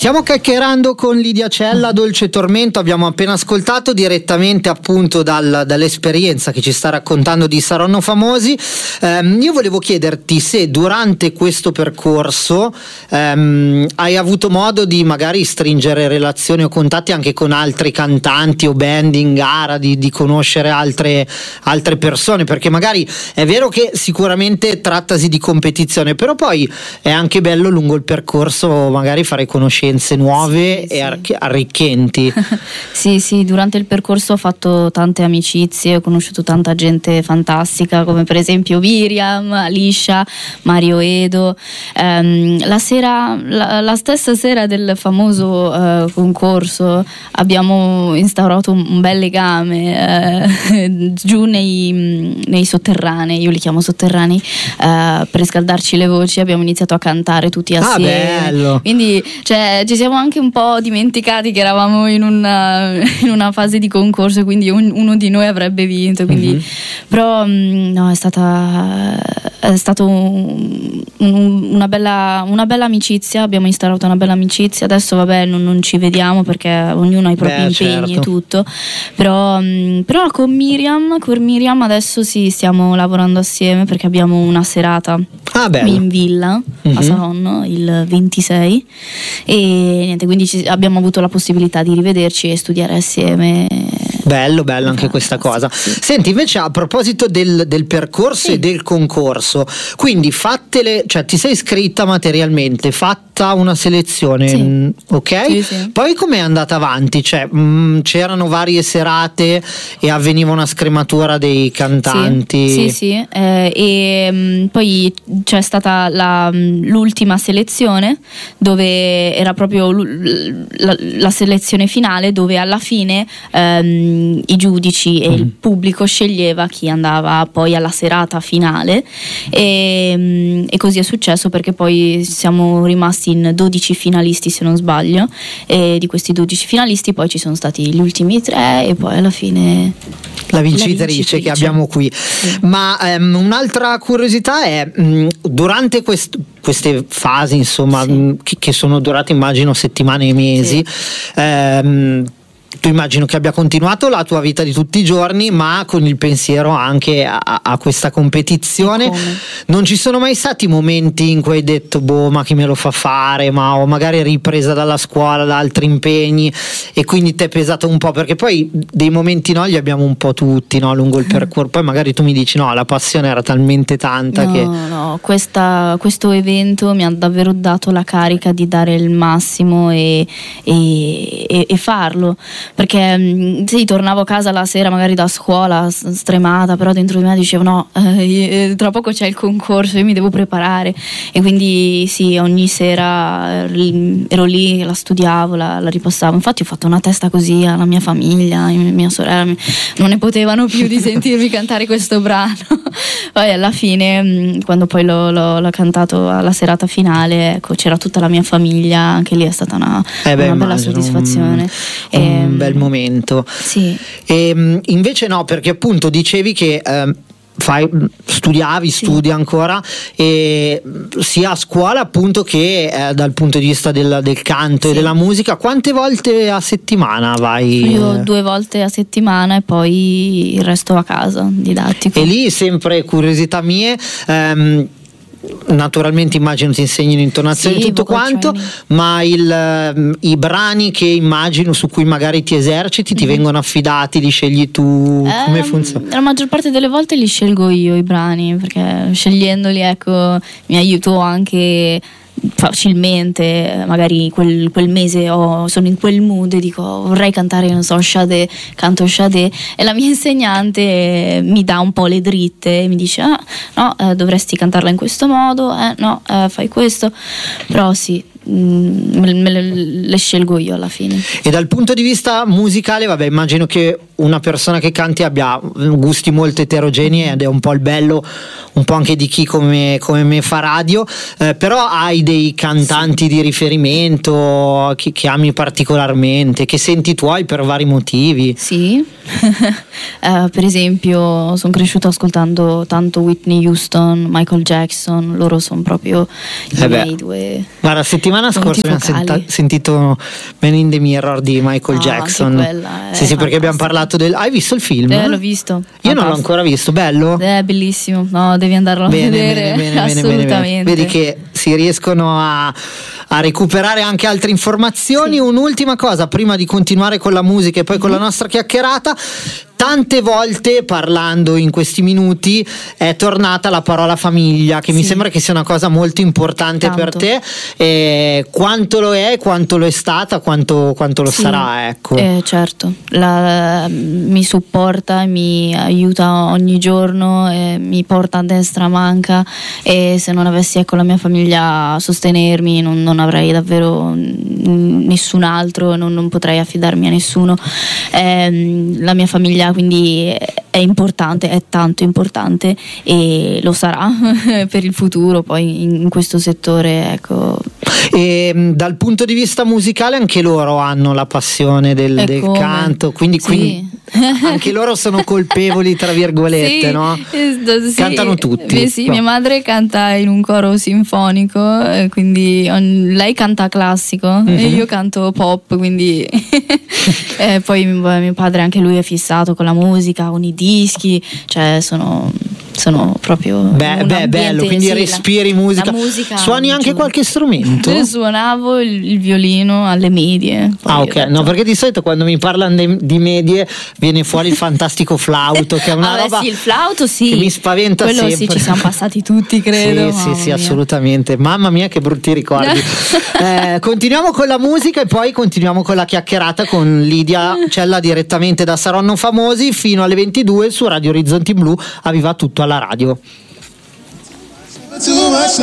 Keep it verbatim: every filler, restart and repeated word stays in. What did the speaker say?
Stiamo chiacchierando con Lidia Cella, Dolce Tormento. Abbiamo appena ascoltato direttamente appunto dal, dall'esperienza che ci sta raccontando di Saranno Famosi. ehm, io volevo chiederti se durante questo percorso ehm, hai avuto modo di magari stringere relazioni o contatti anche con altri cantanti o band in gara, di, di conoscere altre, altre persone, perché magari è vero che sicuramente trattasi di competizione, però poi è anche bello lungo il percorso magari fare conoscenze nuove sì, e sì. arricchenti. Sì, sì, durante il percorso ho fatto tante amicizie, ho conosciuto tanta gente fantastica, come per esempio Miriam, Alicia, Mario Edo. Ehm, la sera, la, la stessa sera del famoso eh, concorso abbiamo instaurato un, un bel legame eh, giù nei, nei sotterranei, io li chiamo sotterranei, eh, per riscaldarci le voci abbiamo iniziato a cantare tutti assieme. Ah, bello. Quindi cioè, ci siamo anche un po' dimenticati che eravamo in una, in una fase di concorso, quindi un, uno di noi avrebbe vinto, quindi, mm-hmm. però no, è stata è stato un, un, una, bella, una bella amicizia, abbiamo instaurato una bella amicizia. Adesso vabbè non, non ci vediamo perché ognuno ha i propri Beh, impegni certo. e tutto, però, però con Miriam con Miriam adesso sì, stiamo lavorando assieme perché abbiamo una serata ah, in villa mm-hmm. a Saronno il ventisei e niente, quindi ci, abbiamo avuto la possibilità di rivederci e studiare assieme. Bello, bello anche questa cosa. Sì. Senti, invece a proposito del, del percorso sì. e del concorso, quindi fattele, cioè ti sei iscritta materialmente, fatta una selezione, sì. ok? Sì, sì. Poi com'è andata avanti? Cioè, mh, c'erano varie serate e avveniva una scrematura dei cantanti? Sì, sì, sì. Eh, e mh, poi c'è stata la, l'ultima selezione dove era proprio la, la selezione finale, dove alla fine ehm, i giudici e mm. il pubblico sceglieva chi andava poi alla serata finale e, e così è successo, perché poi siamo rimasti in dodici finalisti se non sbaglio, e di questi dodici finalisti poi ci sono stati gli ultimi tre e poi alla fine la vincitrice, la vincitrice. che abbiamo qui. Sì. Ma um, un'altra curiosità è mh, durante quest- queste fasi insomma sì. mh, che, che sono durate immagino settimane e mesi, sì. ehm, tu immagino che abbia continuato la tua vita di tutti i giorni, ma con il pensiero anche a, a questa competizione. Non ci sono mai stati momenti in cui hai detto boh, ma chi me lo fa fare, ma o magari ripresa dalla scuola, da altri impegni e quindi ti è pesato un po', perché poi dei momenti no li abbiamo un po' tutti, no, lungo il percorso. Poi magari tu mi dici no, la passione era talmente tanta no, che no, questa, questo evento mi ha davvero dato la carica di dare il massimo e, e, e, e farlo. Perché sì, tornavo a casa la sera magari da scuola stremata, però dentro di me dicevo no, eh, tra poco c'è il concorso, io mi devo preparare, e quindi sì, ogni sera ero lì, la studiavo, la, la ripassavo. Infatti ho fatto una testa così alla mia famiglia, mia sorella non ne potevano più di sentirmi cantare questo brano. Poi alla fine, quando poi l'ho, l'ho, l'ho cantato alla serata finale, ecco, c'era tutta la mia famiglia, anche lì è stata una, eh beh, una bella soddisfazione. Un, e, un bel momento. Sì. E, invece no, perché appunto dicevi che eh, fai, studiavi, sì. studi ancora, e sia a scuola appunto che eh, dal punto di vista del, del canto sì. e della musica. Quante volte a settimana vai? Io due volte a settimana e poi il resto a casa, didattico. E lì sempre curiosità mie, ehm, naturalmente immagino ti insegnino intonazioni e sì, tutto quanto, training. Ma il, i brani che immagino su cui magari ti eserciti mm-hmm. ti vengono affidati, li scegli tu, eh, come funziona? La maggior parte delle volte li scelgo io i brani, perché scegliendoli ecco mi aiuto anche facilmente. Magari quel, quel mese oh, sono in quel mood e dico vorrei cantare, non so, Sade, canto Sade, e la mia insegnante mi dà un po' le dritte, mi dice ah no, eh, dovresti cantarla in questo modo, eh, no, eh, fai questo, però sì, me, me le, le scelgo io alla fine. E dal punto di vista musicale, vabbè, immagino che una persona che canti abbia gusti molto eterogenei, ed è un po' il bello un po' anche di chi come, come me fa radio, eh, però hai dei cantanti di riferimento che, che ami particolarmente, che senti tuoi per vari motivi? Sì, uh, per esempio sono cresciuta ascoltando tanto Whitney Houston, Michael Jackson, loro sono proprio i eh miei due. Guarda, settimana scorsa abbiamo senta- sentito Man in the Mirror di Michael ah, Jackson. Sì, sì, perché abbiamo parlato del... Hai visto il film? Eh, l'ho visto. Io non l'ho ancora visto, bello? È bellissimo, no, devi andarlo bene, a vedere, bene, bene, assolutamente. Bene, bene. Vedi che si riescono a, a recuperare anche altre informazioni. Sì. Un'ultima cosa, prima di continuare con la musica e poi mm-hmm. con la nostra chiacchierata. Tante volte parlando in questi minuti è tornata la parola famiglia, che sì. mi sembra che sia una cosa molto importante Tanto. per te. E quanto lo è, quanto lo è stata, quanto, quanto lo sì. sarà, ecco. Eh, certo, la, mi supporta, mi aiuta ogni giorno, eh, mi porta a destra manca, e se non avessi ecco la mia famiglia a sostenermi non, non avrei davvero nessun altro, non, non potrei affidarmi a nessuno. Eh, la mia famiglia quindi è importante, è tanto importante, e lo sarà per il futuro poi in questo settore, ecco. E dal punto di vista musicale anche loro hanno la passione del, del canto, quindi, sì. quindi anche loro sono colpevoli tra virgolette, sì, no? Sì. Cantano tutti. Beh, sì, no. Mia madre canta in un coro sinfonico, quindi on, lei canta classico mm-hmm. e io canto pop, quindi e poi mio padre anche lui è fissato con la musica, con i dischi, cioè sono sono proprio beh, beh bello, quindi sì, respiri la, musica. La musica suoni anche giù. Qualche strumento? Io suonavo il, il violino alle medie. Ah, ok, no, perché di solito quando mi parlano di, di medie viene fuori il fantastico flauto, che è una ah, roba sì, il flauto sì, che mi spaventa quello sempre. Sì, ci siamo passati tutti, credo. Sì, sì, sì, assolutamente. Mamma mia, che brutti ricordi. eh, continuiamo con la musica e poi continuiamo con la chiacchierata con Lidia Cella direttamente da Saronno Famosi fino alle ventidue su Radio Orizzonti Blu. A Viva Tutto alla radio.